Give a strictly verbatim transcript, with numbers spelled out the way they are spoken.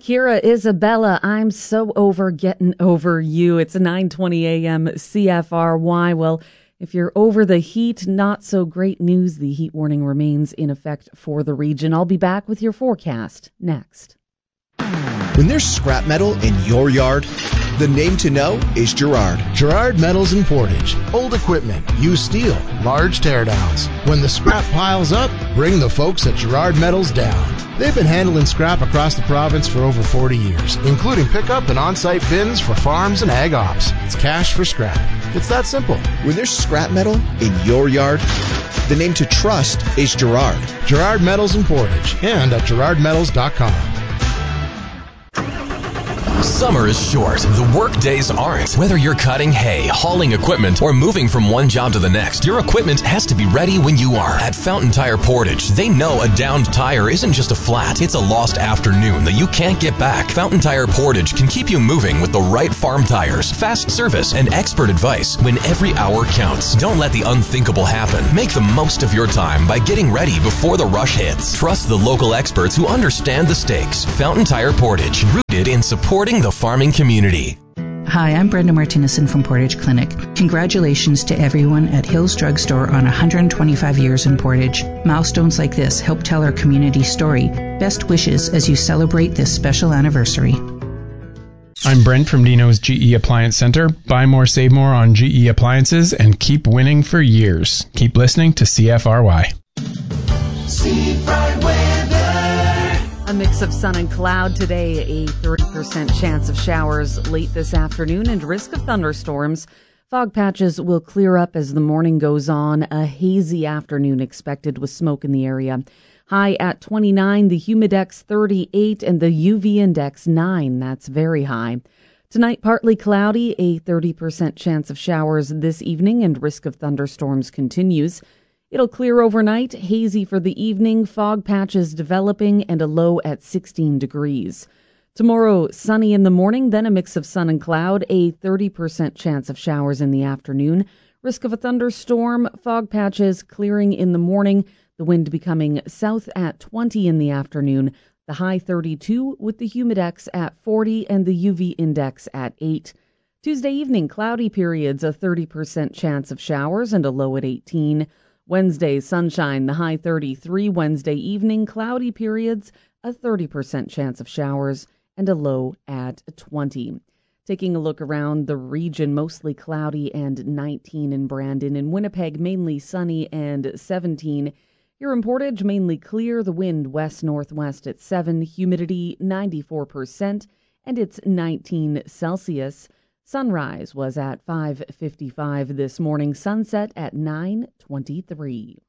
Kira, Isabella, I'm so over getting over you. It's nine twenty a.m. C F R Y. Well, if you're over the heat, not so great news. The heat warning remains in effect for the region. I'll be back with your forecast next. When there's scrap metal in your yard, the name to know is Girard. Girard Metals in Portage. Old equipment, used steel, large teardowns. When the scrap piles up, bring the folks at Girard Metals down. They've been handling scrap across the province for over forty years, including pickup and on-site bins for farms and ag ops. It's cash for scrap. It's that simple. When there's scrap metal in your yard, the name to trust is Girard. Girard Metals in Portage and at girard metals dot com. Summer is short. The work days aren't. Whether you're cutting hay, hauling equipment, or moving from one job to the next, your equipment has to be ready when you are. At Fountain Tire Portage, they know a downed tire isn't just a flat, it's a lost afternoon that you can't get back. Fountain Tire Portage can keep you moving with the right farm tires, fast service, and expert advice when every hour counts. Don't let the unthinkable happen. Make the most of your time by getting ready before the rush hits. Trust the local experts who understand the stakes. Fountain Tire Portage, rooted in supporting the farming community. Hi, I'm Brenda Martinison from Portage Clinic. Congratulations to everyone at Hills Drugstore on one hundred twenty-five years in Portage. Milestones like this help tell our community story. Best wishes as you celebrate this special anniversary. I'm Brent from Dino's G E Appliance Center. Buy more, save more on G E appliances and keep winning for years. Keep listening to C F R Y. Seafront weather. A mix of sun and cloud today, a thirty percent chance of showers late this afternoon and risk of thunderstorms. Fog patches will clear up as the morning goes on. A hazy afternoon expected with smoke in the area. High at twenty-nine, the humidex thirty-eight, and the U V index nine. That's very high. Tonight, partly cloudy, a thirty percent chance of showers this evening and risk of thunderstorms continues. It'll clear overnight, hazy for the evening, fog patches developing, and a low at sixteen degrees. Tomorrow, sunny in the morning, then a mix of sun and cloud, a thirty percent chance of showers in the afternoon. Risk of a thunderstorm, fog patches clearing in the morning, the wind becoming south at twenty in the afternoon, the high thirty-two with the humidex at forty and the U V index at eight. Tuesday evening, cloudy periods, a thirty percent chance of showers and a low at eighteen. Wednesday, sunshine, the high thirty-three. Wednesday evening, cloudy periods, a thirty percent chance of showers, and a low at twenty. Taking a look around the region, mostly cloudy and nineteen in Brandon. In Winnipeg, mainly sunny and seventeen. Here in Portage, mainly clear, the wind west-northwest at seven, humidity ninety-four percent, and it's nineteen Celsius. Sunrise was at five fifty-five this morning, sunset at nine twenty-three.